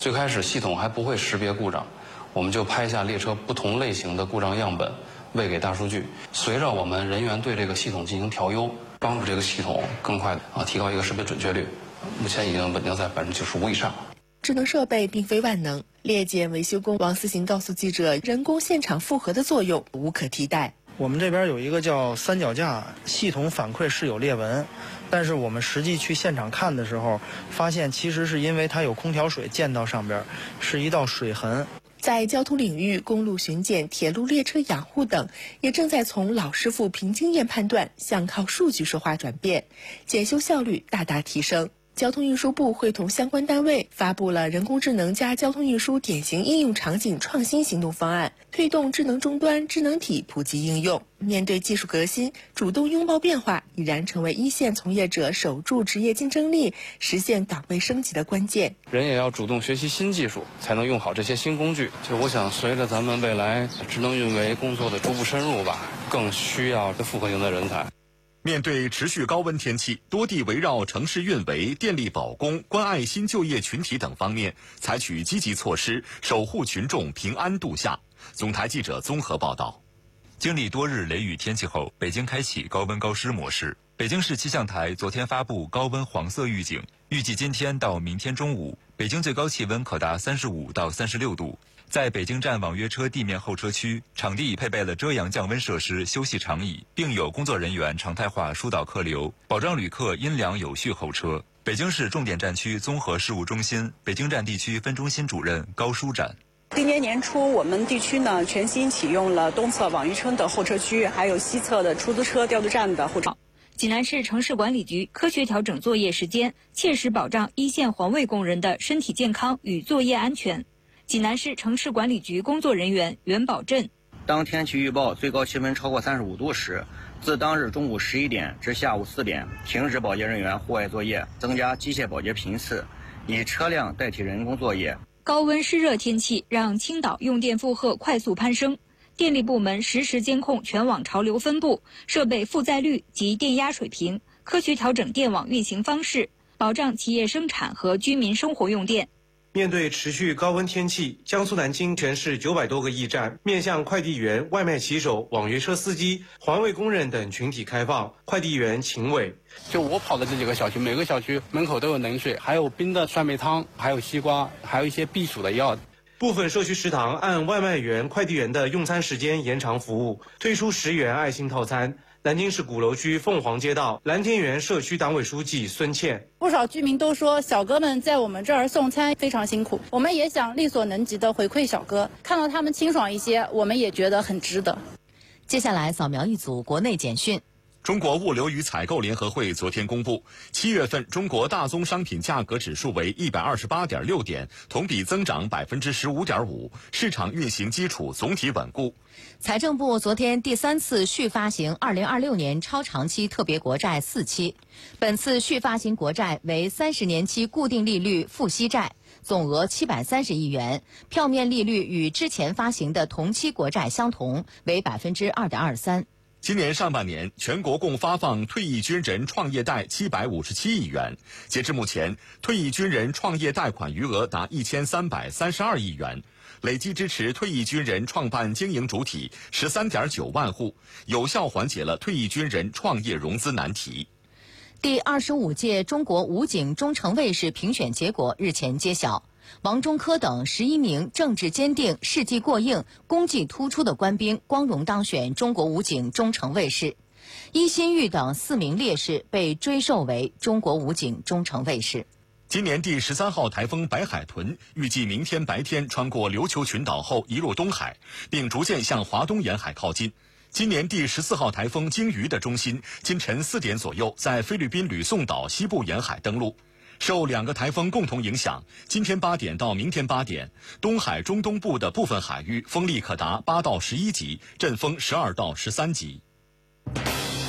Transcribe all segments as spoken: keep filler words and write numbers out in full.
最开始系统还不会识别故障，我们就拍下列车不同类型的故障样本，喂给大数据。随着我们人员对这个系统进行调优，帮助这个系统更快的啊提高一个识别准确率，目前已经稳定在百分之九十五以上。 智能设备并非万能，裂件维修工王思行告诉记者，人工现场复核的作用无可替代。 我们这边有一个叫三脚架，系统反馈是有裂纹，但是我们实际去现场看的时候，发现其实是因为它有空调水溅到上边，是一道水痕。 在交通领域，公路巡检、铁路列车养护等，也正在从老师傅凭经验判断向靠数据说话转变，检修效率大大提升。交通运输部会同相关单位发布了人工智能加交通运输典型应用场景创新行动方案，推动智能终端、智能体普及应用。面对技术革新，主动拥抱变化，已然成为一线从业者守住职业竞争力、实现岗位升级的关键。 人也要主动学习新技术，才能用好这些新工具。就我想，随着咱们未来智能运维工作的逐步深入吧，更需要复合型的人才。 面对持续高温天气，多地围绕城市运维、电力保供、关爱新就业群体等方面，采取积极措施，守护群众平安度夏。总台记者综合报道。 经历多日雷雨天气后，北京开启高温高湿模式。北京市气象台昨天发布高温黄色预警，预计今天到明天中午，北京最高气温可达三十五到三十六度。在北京站网约车地面候车区，场地已配备了遮阳降温设施、休息长椅，并有工作人员常态化疏导客流，保障旅客阴凉有序候车。北京市重点战区综合事务中心北京站地区分中心主任高舒展。 今年年初，我们地区呢全新启用了东侧网约车的候车区，还有西侧的出租车调度站的候车。 济南市城市管理局科学调整作业时间，切实保障一线环卫工人的身体健康与作业安全。济南市城市管理局工作人员袁宝振： 当天气预报最高气温超过三十五度时，自当日中午十一点至下午四点停止保洁人员户外作业，增加机械保洁频次，以车辆代替人工作业。 高温湿热天气让青岛用电负荷快速攀升，电力部门实时监控全网潮流分布、设备负载率及电压水平，科学调整电网运行方式，保障企业生产和居民生活用电。 面对持续高温天气，江苏南京全市九百多个驿站面向快递员、外卖骑手、网约车司机、环卫工人等群体开放。快递员秦伟： 就我跑的这几个小区，每个小区门口都有冷水，还有冰的酸梅汤，还有西瓜，还有一些避暑的药。 部分社区食堂按外卖员、快递员的用餐时间延长服务，推出十元爱心套餐。南京市鼓楼区凤凰街道蓝天园社区党委书记孙倩： 不少居民都说，小哥们在我们这儿送餐非常辛苦，我们也想力所能及的回馈小哥，看到他们清爽一些，我们也觉得很值得。 接下来扫描一组国内简讯。 中国物流与采购联合会昨天公布，七月份中国大宗商品价格指数为一百二十八点六点，同比增长百分之十五点五，市场运行基础总体稳固。 财政部昨天第三次续发行二零二六年超长期特别国债四期，本次续发行国债为三十年期固定利率付息债，总额七百三十亿元，票面利率与之前发行的同期国债相同，为百分之二点二三。 今年上半年，全国共发放退役军人创业贷七百五十七亿元。截至目前，退役军人创业贷款余额达一千三百三十二亿元，累计支持退役军人创办经营主体十三点九万户，有效缓解了退役军人创业融资难题。 第二十五届中国武警中程卫士评选结果日前揭晓。王中科等十一名政治坚定、事迹过硬、功绩突出的官兵光荣当选中国武警中程卫士，伊新玉等四名烈士被追授为中国武警中程卫士。 今年第十三号台风白海豚预计明天白天穿过琉球群岛后移入东海，并逐渐向华东沿海靠近。今年第十四号台风鲸鱼的中心今晨四点左右在菲律宾吕宋岛西部沿海登陆。受两个台风共同影响，今天八点到明天八点，东海中东部的部分海域风力可达八到十一级，阵风十二到十三级。您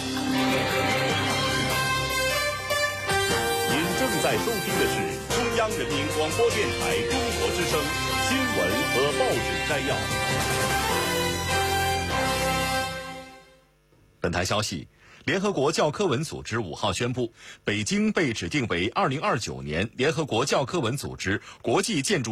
正在收听的是中央人民广播电台中国之声新闻和报纸摘要。 本台消息。联合国教科文组织五号宣布，北京被指定为二零二九年联合国教科文组织国际建筑